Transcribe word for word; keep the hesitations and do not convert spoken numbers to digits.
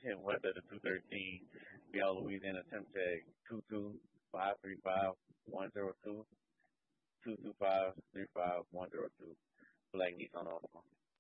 ten West at the two thirteen. Be all Louisiana temp tag two two five three five one zero two two two five three five one zero two. Black Nissan offer.